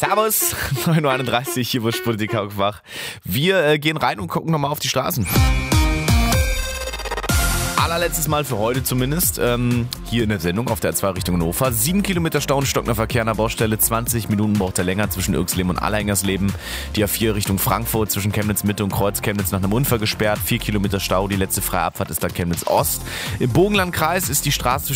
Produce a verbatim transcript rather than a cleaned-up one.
Servus, neun Uhr einunddreißig, hier wird Politik wach. Wir äh, gehen rein und gucken nochmal auf die Straßen. Allerletztes Mal für heute zumindest, ähm, hier in der Sendung auf der A zwei Richtung Hannover. Sieben Kilometer Stau und stockender Verkehr an der Baustelle, zwanzig Minuten braucht er länger zwischen Irxleben und Allerhengersleben. Die A vier Richtung Frankfurt zwischen Chemnitz Mitte und Kreuz Chemnitz nach einem Unfall gesperrt, vier Kilometer Stau, die letzte freie Abfahrt ist dann Chemnitz Ost. Im Burgenlandkreis ist die Straße